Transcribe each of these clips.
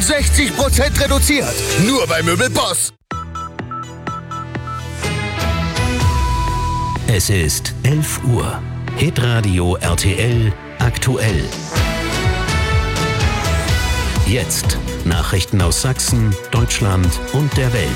60% reduziert. Nur bei Möbelboss. Es ist 11 Uhr. Hitradio RTL aktuell. Jetzt Nachrichten aus Sachsen, Deutschland und der Welt.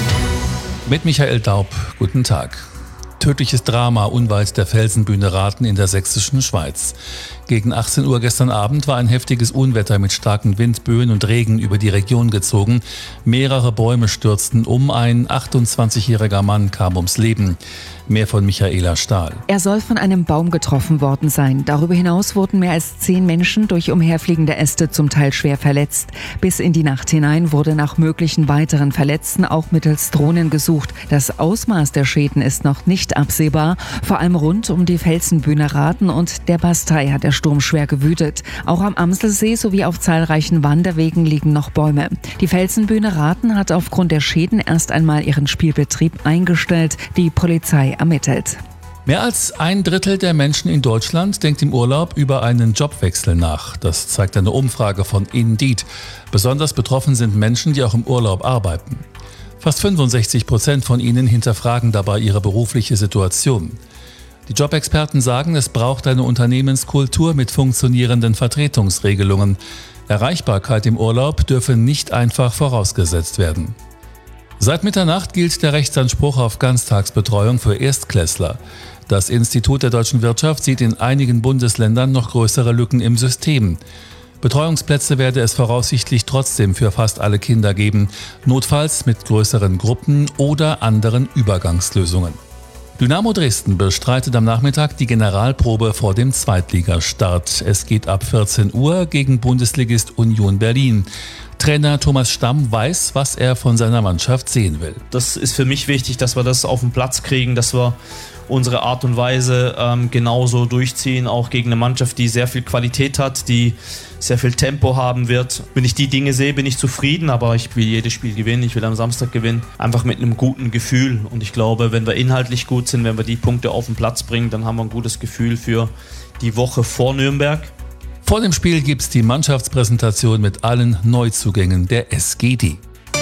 Mit Michael Daub, guten Tag. Tödliches Drama unweit der Felsenbühne Rathen in der sächsischen Schweiz. Gegen 18 Uhr gestern Abend war ein heftiges Unwetter mit starken Windböen und Regen über die Region gezogen. Mehrere Bäume stürzten um, ein 28-jähriger Mann kam ums Leben. Mehr von Michaela Stahl. Er soll von einem Baum getroffen worden sein. Darüber hinaus wurden mehr als 10 Menschen durch umherfliegende Äste zum Teil schwer verletzt. Bis in die Nacht hinein wurde nach möglichen weiteren Verletzten auch mittels Drohnen gesucht. Das Ausmaß der Schäden ist noch nicht absehbar. Vor allem rund um die Felsenbühne Rathen und der Bastei hat der Sturm schwer gewütet. Auch am Amselsee sowie auf zahlreichen Wanderwegen liegen noch Bäume. Die Felsenbühne Rathen hat aufgrund der Schäden erst einmal ihren Spielbetrieb eingestellt. Die Polizei ermittelt. Mehr als 1/3 der Menschen in Deutschland denkt im Urlaub über einen Jobwechsel nach. Das zeigt eine Umfrage von Indeed. Besonders betroffen sind Menschen, die auch im Urlaub arbeiten. Fast 65% von ihnen hinterfragen dabei ihre berufliche Situation. Die Jobexperten sagen, es braucht eine Unternehmenskultur mit funktionierenden Vertretungsregelungen. Erreichbarkeit im Urlaub dürfe nicht einfach vorausgesetzt werden. Seit Mitternacht gilt der Rechtsanspruch auf Ganztagsbetreuung für Erstklässler. Das Institut der deutschen Wirtschaft sieht in einigen Bundesländern noch größere Lücken im System. Betreuungsplätze werde es voraussichtlich trotzdem für fast alle Kinder geben, notfalls mit größeren Gruppen oder anderen Übergangslösungen. Dynamo Dresden bestreitet am Nachmittag die Generalprobe vor dem Zweitligastart. Es geht ab 14 Uhr gegen Bundesligist Union Berlin. Trainer Thomas Stamm weiß, was er von seiner Mannschaft sehen will. Das ist für mich wichtig, dass wir das auf den Platz kriegen, dass wir unsere Art und Weise genauso durchziehen, auch gegen eine Mannschaft, die sehr viel Qualität hat, die sehr viel Tempo haben wird. Wenn ich die Dinge sehe, bin ich zufrieden, aber ich will jedes Spiel gewinnen, ich will am Samstag gewinnen, einfach mit einem guten Gefühl. Und ich glaube, wenn wir inhaltlich gut sind, wenn wir die Punkte auf den Platz bringen, dann haben wir ein gutes Gefühl für die Woche vor Nürnberg. Vor dem Spiel gibt's die Mannschaftspräsentation mit allen Neuzugängen der SGD.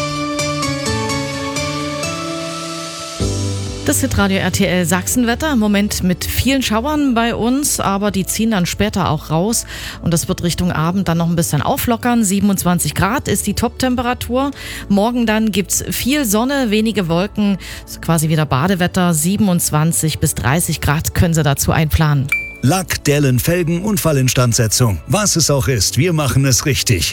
Das Hitradio RTL Sachsenwetter, im Moment mit vielen Schauern bei uns, aber die ziehen dann später auch raus und das wird Richtung Abend dann noch ein bisschen auflockern. 27 Grad ist die Top-Temperatur. Morgen dann gibt's viel Sonne, wenige Wolken, quasi wieder Badewetter. 27 bis 30 Grad können Sie dazu einplanen. Lack, Dellen, Felgen, Unfallinstandsetzung. Was es auch ist, wir machen es richtig.